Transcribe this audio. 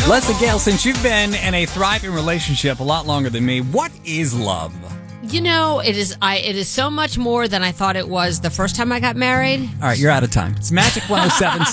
Leslie Gale, since you've been in a thriving relationship a lot longer than me, what is love? You know, it is so much more than I thought it was the first time I got married. All right, you're out of time. It's Magic 107.